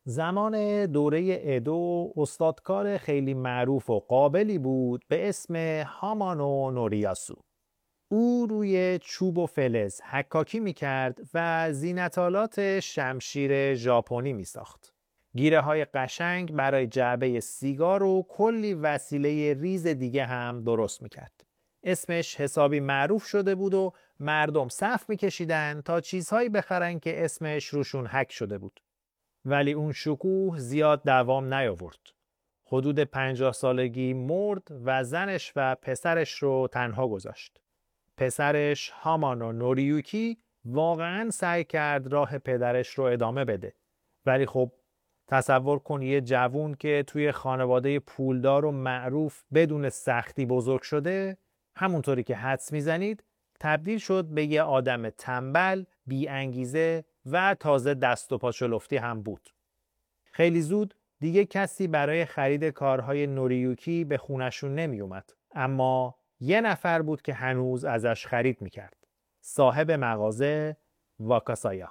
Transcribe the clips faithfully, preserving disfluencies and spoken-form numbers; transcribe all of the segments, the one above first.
زمان دوره ادو استادکار خیلی معروف و قابلی بود به اسم هامانو نوریاسو. او روی چوب و فلز حکاکی میکرد و زینتالات شمشیر ژاپنی میساخت. گیره های قشنگ برای جعبه سیگار و کلی وسیله ریز دیگه هم درست میکرد. اسمش حسابی معروف شده بود و مردم صف میکشیدن تا چیزهایی بخرن که اسمش روشون حک شده بود. ولی اون شکوه زیاد دوام نیاورد. حدود پنجاه سالگی مرد و زنش و پسرش رو تنها گذاشت. پسرش هامانو نوریوکی واقعاً سعی کرد راه پدرش رو ادامه بده. ولی خب تصور کن یه جوون که توی خانواده پولدار و معروف بدون سختی بزرگ شده، همونطوری که حدس میزنید تبدیل شد به یه آدم تنبل، بی انگیزه و تازه دست و پا شلفتی هم بود. خیلی زود دیگه کسی برای خرید کارهای نوریوکی به خونشون نمی اومد. اما یه نفر بود که هنوز ازش خرید میکرد. صاحب مغازه واکاسایا.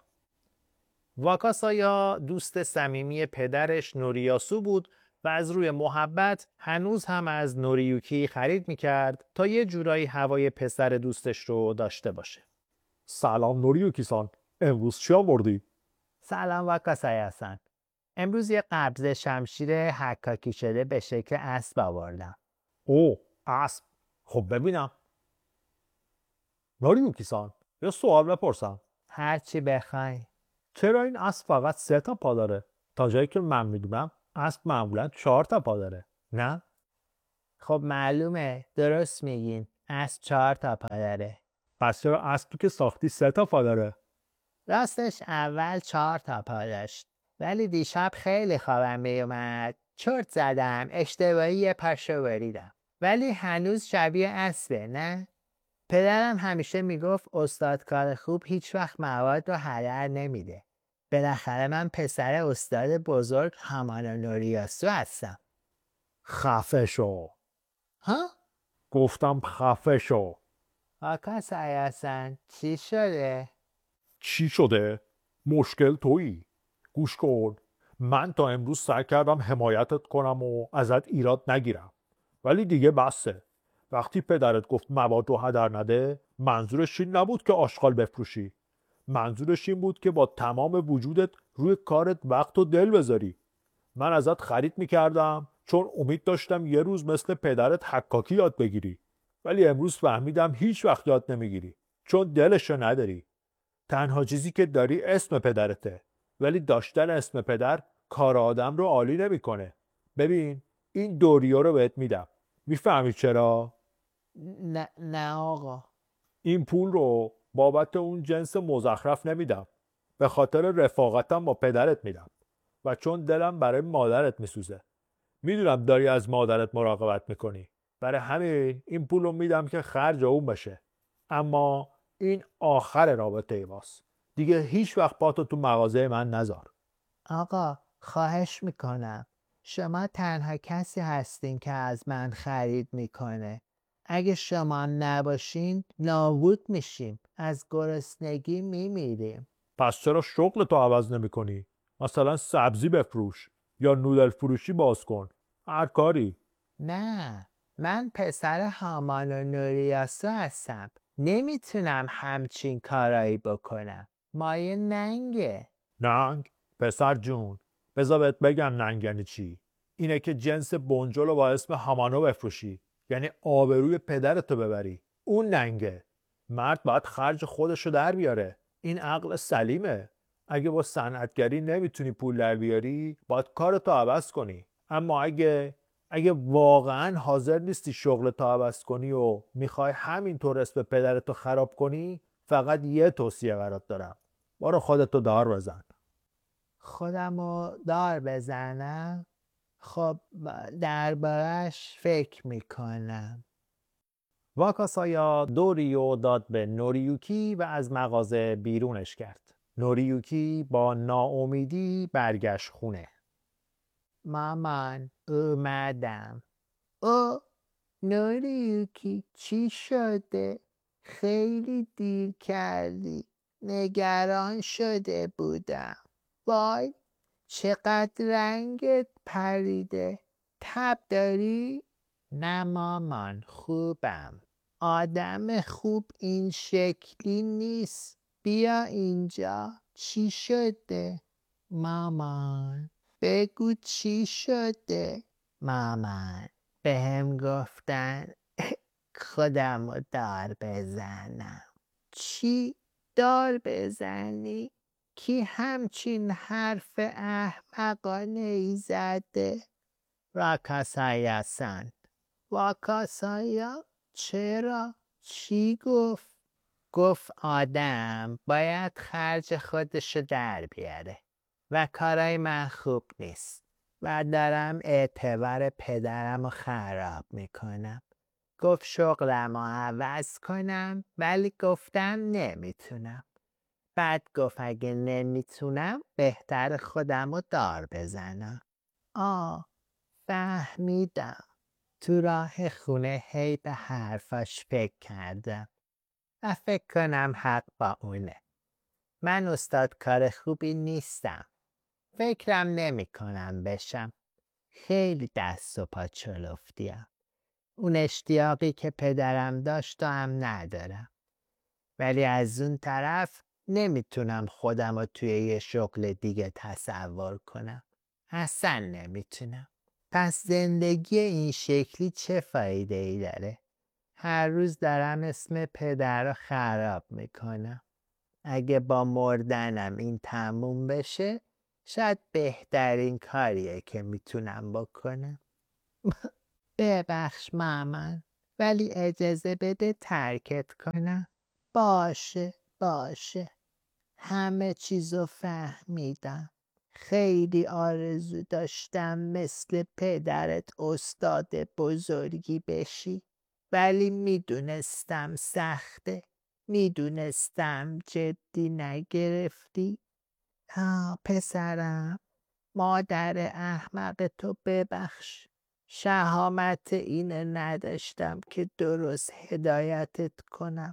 واکاسایا دوست صمیمی پدرش نوریاسو بود و از روی محبت هنوز هم از نوریوکی خرید میکرد تا یه جورایی هوای پسر دوستش رو داشته باشه. سلام نوریوکی سان، امروز چی آوردی؟ سلام واکاسایا سان. امروز یه قبض شمشیر حکاکی شده به شکل اسب آوردم. اوه، اسب. خب ببینم. نوریوکی سان، یه سوال بپرسم. هر چی بخوای. چرا این اسب فقط سه تا پا داره؟ تا جایی که من میدونم اسب معمولا چهار تا پا داره، نه؟ خب معلومه، درست میگین، اسب چهار تا پا داره. پس چرا اسب تو که ساختی سه تا پا داره؟ راستش اول چهار تا پا داشت، ولی دیشب خیلی خوابم میومد، چرت زدم، اشتباهی یه پاشو بریدم. ولی هنوز شبیه اسبه، نه؟ پدرم همیشه میگفت استادکار خوب هیچ وقت مواد رو هدر نمیده. بالاخره من پسر استاد بزرگ هامانو نوریاسو هستم. خفه شو. ها؟ گفتم خفه شو. واکاسایا سان، چی شده؟ چی شده؟ مشکل تویی. گوش کن، من تا امروز سعی کردم حمایتت کنم و ازت ایراد نگیرم، ولی دیگه بسه. وقتی پدرت گفت مواد رو هدر نده، منظورش این نبود که آشغال بفروشی. منظورش این بود که با تمام وجودت روی کارت وقت و دل بذاری. من ازت خرید میکردم چون امید داشتم یه روز مثل پدرت حکاکی یاد بگیری، ولی امروز فهمیدم هیچ وقت یاد نمیگیری چون دلشو نداری. تنها چیزی که داری اسم پدرته، ولی داشتن اسم پدر کار آدم رو عالی نمیکنه. ببین، این دوریو رو بهت میدم. میفهمی چرا؟ نه نه آقا. این پول رو بابت اون جنس مزخرف نمیدم. به خاطر رفاقتم با پدرت میدم و چون دلم برای مادرت میسوزه. میدونم داری از مادرت مراقبت میکنی، برای همین این پول رو میدم که خرج اون بشه. اما این آخر رابطه ای ماست. دیگه هیچ وقت پاتو تو مغازه من نذار. آقا خواهش میکنم، شما تنها کسی هستین که از من خرید میکنه. اگه شما نباشین نابود میشیم، از گرسنگی میمیریم. پس چرا شغل تو عوض نمی کنی؟ مثلا سبزی بفروش یا نودل فروشی باز کن. هر کاری. نه، من پسر هامانو نوریاسو هستم، نمیتونم همچین کارایی بکنم. مایه ننگه. ننگ؟ پسر جون، بذار بهت بگم ننگ یعنی چی. اینه که جنس بنجل رو با اسم هامانو بفروشی، یعنی آبروی پدرتو ببری. اون ننگه. مرد باید خرج خودشو در بیاره. این عقل سلیمه. اگه با صنعتگری نمیتونی پول در بیاری، باید کارتو عوض کنی. اما اگه اگه واقعا حاضر نیستی شغلتو عوض کنی و میخوای همینطور اسم پدرتو خراب کنی، فقط یه توصیه برات دارم. برو خودتو دار بزن. خودمو دار بزنم؟ خب دربارش فکر میکنم. واکاسایا دوریو داد به نوریوکی و از مغازه بیرونش کرد. نوریوکی با ناامیدی برگشت خونه. مامان اومدم. او نوریوکی چی شده؟ خیلی دیر کردی، نگران شده بودم. وای چقدر رنگت پریده. تب داری؟ نه مامان، خوبم. آدم خوب این شکلی نیست. بیا اینجا. چی شده؟ مامان بگو چی شده؟ مامان بهم گفتن خودم رو دار بزنم. چی؟ دار بزنی؟ کی همچین حرف احمقانه ای زده؟ راکاسایا سان. واکاسایا؟ چرا؟ چی گفت؟ گفت آدم باید خرج خودشو در بیاره و کارای من خوب نیست و دارم اعتبار پدرم رو خراب میکنم. گفت شغلم رو عوض کنم ولی گفتم نمیتونم. بعد گفت اگه نمیتونم بهتر خودم رو دار بزنم. آه فهمیدم. تو راه خونه هی به حرفاش فکر کردم و فکر کنم حق با اونه. من استاد کار خوبی نیستم. فکرم نمی کنم بشم. خیلی دست و پا چلفتیم. اون اشتیاقی که پدرم داشت و هم ندارم. ولی از اون طرف نمیتونم خودم رو توی یه شغل دیگه تصور کنم. اصلا نمیتونم. پس زندگی این شکلی چه فایده ای داره؟ هر روز دارم اسم پدر رو خراب میکنم. اگه با مردنم این تموم بشه شاید بهترین کاریه که میتونم بکنم. ببخش مامان ولی اجازه بده ترکت کنم. باشه باشه. همه چیزو فهمیدم. خیلی آرزو داشتم مثل پدرت استاد بزرگی بشی ولی میدونستم سخته. میدونستم جدی نگرفتی. ها پسرم، مادر احمق تو ببخش. شهامت اینه نداشتم که درست هدایتت کنم.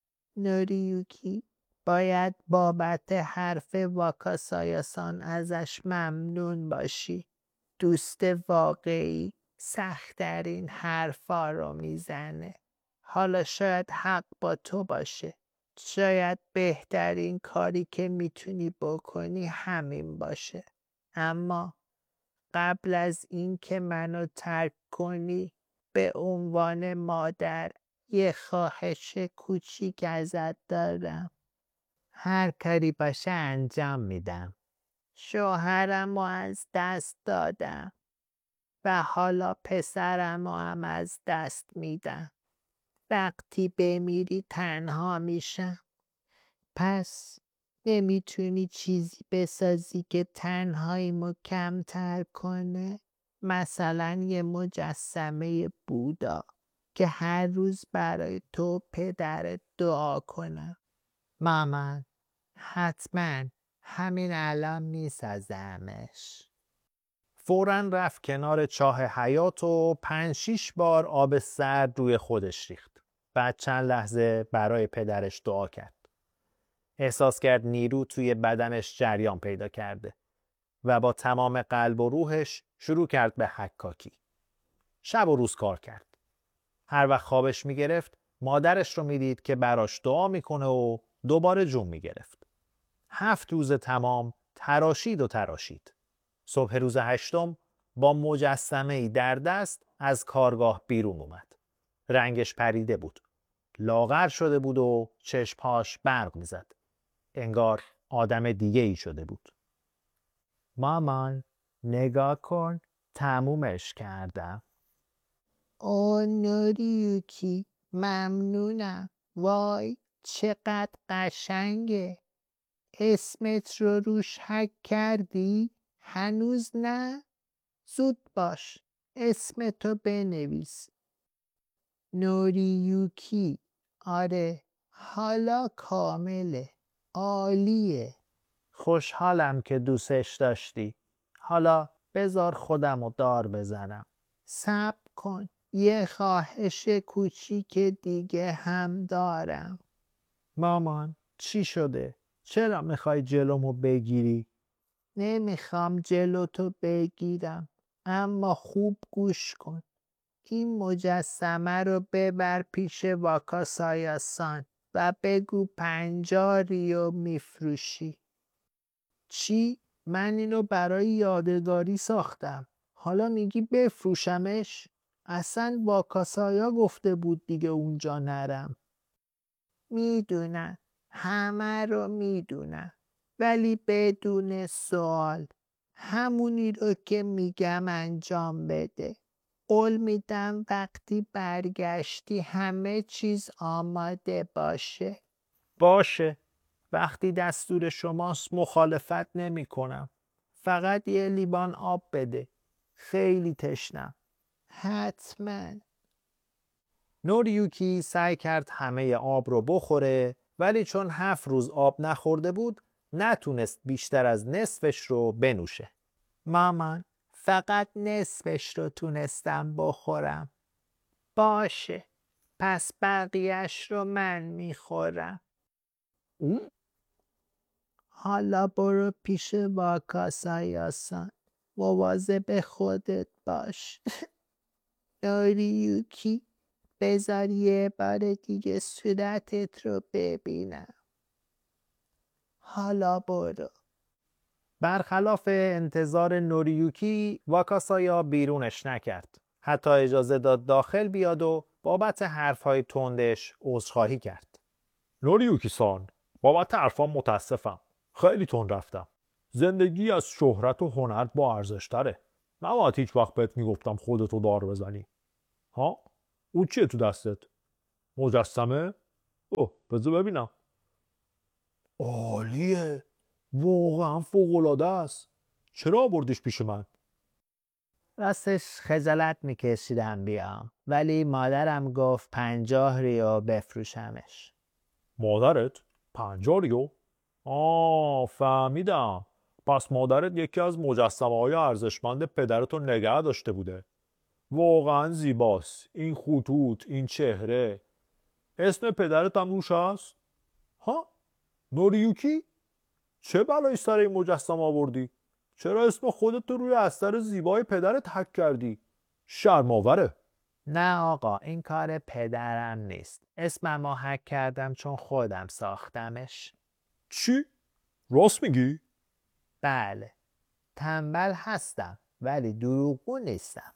نوریوکی باید بابت حرف واکاسایاسان ازش ممنون باشی. دوست واقعی سخت‌ترین حرفا رو میزنه. حالا شاید حق با تو باشه. شاید بهترین کاری که میتونی بکنی همین باشه. اما قبل از این که منو ترک کنی به عنوان مادر یه خواهش کوچیک ازت دارم. هر کاری باشه انجام میدم. شوهرم رو از دست دادم و حالا پسرم رو هم از دست میدم. وقتی بمیری تنها میشم. پس نمیتونی چیزی بسازی که تنهاییمو کمتر کنه؟ مثلا یه مجسمه بودا که هر روز برای تو پدرت دعا کنم. مامان حتما همین الان میسازمش. فوراً رفت کنار چاه حیاط و پنج شیش بار آب سرد روی خودش ریخت. بعد چند لحظه برای پدرش دعا کرد. احساس کرد نیرو توی بدنش جریان پیدا کرده و با تمام قلب و روحش شروع کرد به حکاکی. شب و روز کار کرد. هر وقت خوابش میگرفت مادرش رو میدید که براش دعا میکنه و دوباره جون میگرفت. هفت روز تمام تراشید و تراشید. صبح روز هشتم با مجسمه‌ای در دست از کارگاه بیرون اومد. رنگش پریده بود. لاغر شده بود و چشمهاش برق میزد. انگار آدم دیگه ای شده بود. مامان نگاه کن، تمومش کردم. او نوریوکی ممنونم. وای چقدر قشنگه. اسمت رو روش حک کردی؟ هنوز نه؟ زود باش اسمتو بنویس. نوریوکی. آره حالا کامله. عالیه. خوشحالم که دوستش داشتی. حالا بذار خودم رو دار بزنم. صبر کن. یه خواهش کوچیک دیگه هم دارم. مامان چی شده؟ چرا میخوای جلومو بگیری؟ نمیخوام جلوتو بگیرم، اما خوب گوش کن. این مجسمه رو ببر پیش واکاسایاسان و بگو پنجاه ریو میفروشی. چی؟ من اینو برای یادگاری ساختم. حالا میگی بفروشمش؟ اصلا واکاسایا گفته بود دیگه اونجا نرم. میدونم. همه رو میدونم. ولی بدون سوال. همونی رو که میگم انجام بده. قول میدم وقتی برگشتی همه چیز آماده باشه. باشه. وقتی دستور شماست مخالفت نمی کنم. فقط یه لیوان آب بده. خیلی تشنم. حتما. نوریوکی سعی کرد همه آب رو بخوره، ولی چون هفت روز آب نخورده بود نتونست بیشتر از نصفش رو بنوشه. مامان، فقط نصفش رو تونستم بخورم. باشه، پس بقیهش رو من میخورم. اون حالا برو پیش واکاسایاسان. مواظب خودت باش. نوریوکی، بذار یه بار دیگه صورتت رو ببینم. حالا برو. برخلاف انتظار نوریوکی، واکاسایا بیرونش نکرد. حتی اجازه داد داخل بیاد و بابت حرفهای تندش عذرخواهی کرد. نوریوکی سان، بابت حرفام متاسفم. خیلی تند رفتم. زندگی از شهرت و هنر با ارزش تره. نباید هیچ وقت بهت میگفتم خودتو دار بزنی. ها؟ اون چیه تو دستت؟ مجسمه؟ اوه، بذار ببینم. عالیه. واقعا فوق‌العاده است. چرا آوردیش پیش من؟ راستش خجالت میکشیدم بیام، ولی مادرم گفت پنجاه ریو بفروشمش. مادرت؟ پنجاه ریو؟ آه، فهمیدم. پس مادرت یکی از مجسمه های ارزشمند پدرتو نگه داشته بوده. واقعا زیباست. این خطوط، این چهره. اسم پدرت هم روش هست؟ ها؟ نوریوکی؟ چه بلایی سر این مجسمه آوردی؟ چرا اسم خودت رو روی استر زیبای پدرت حک کردی؟ شرم‌آوره. نه آقا، این کار پدرم نیست. اسمم رو حک کردم چون خودم ساختمش. چی؟ راست میگی؟ بله، تنبل هستم ولی دروغگو نیستم.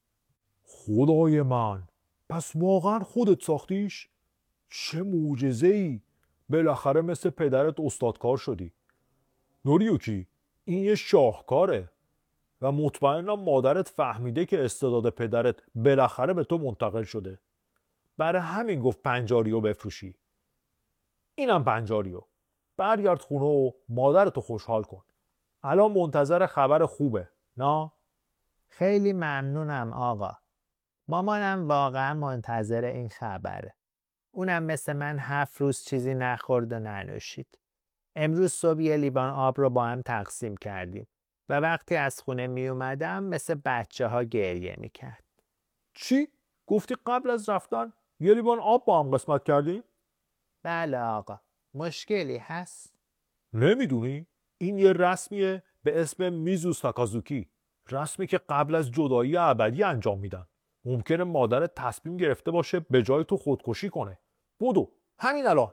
خدای من، پس واقعا خودت ساختیش؟ چه معجزه‌ای! بالاخره مثل پدرت استادکار شدی. نوریوکی، این یه شاهکاره و مطمئنم مادرت فهمیده که استعداد پدرت بالاخره به تو منتقل شده. برای همین گفت پنجاریو بفروشی. اینم پنجاریو. برگرد خونه و مادرتو خوشحال کن. الان منتظر خبر خوبه، نه؟ خیلی ممنونم آقا. مامانم واقعا منتظر این خبره. اونم مثل من هفت روز چیزی نخورد و ننوشید. امروز صبح یه لیوان آب رو با هم تقسیم کردیم و وقتی از خونه می اومدم مثل بچه ها گریه می کرد. چی؟ گفتی قبل از رفتن یه لیوان آب با هم قسمت کردیم؟ بله آقا. مشکلی هست؟ نمیدونی؟ این یه رسمیه به اسم میزو ساکازوکی. رسمی که قبل از جدایی ابدی انجام میدن. ممکنه مادرت تصمیم گرفته باشه به جای تو خودکشی کنه. بدو، همین الان.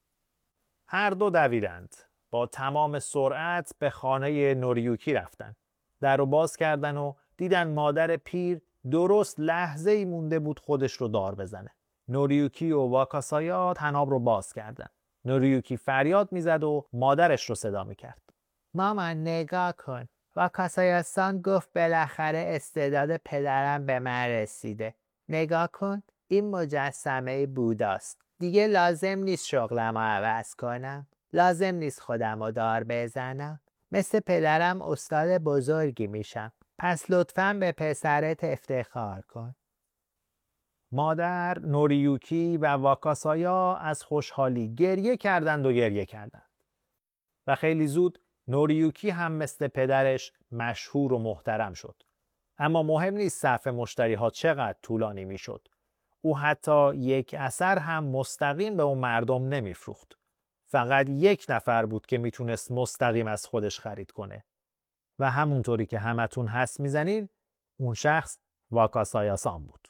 هر دو دویدند. با تمام سرعت به خانه نوریوکی رفتن. در رو باز کردن و دیدن مادر پیر درست لحظه ای مونده بود خودش رو دار بزنه. نوریوکی و واکاسایا تناب رو باز کردن. نوریوکی فریاد میزد و مادرش رو صدا میکرد. مامان نگاه کن. واکاسایاسان گفت بالاخره استعداد پدرم به من رسیده. نگاه کن. این مجسمه بوداست. دیگه لازم نیست شغلم رو عوض کنم. لازم نیست خودم رو دار بزنم. مثل پدرم استاد بزرگی میشم. پس لطفاً به پسرت افتخار کن. مادر، نوریوکی و واکاسایا از خوشحالی گریه کردند و گریه کردند. و خیلی زود نوریوکی هم مثل پدرش مشهور و محترم شد. اما مهم نیست صف مشتری ها چقدر طولانی می شد. او حتی یک اثر هم مستقیم به اون مردم نمی فروخت. فقط یک نفر بود که میتونست مستقیم از خودش خرید کنه. و همونطوری که همتون حس میزنین اون شخص واکاسایاسان بود.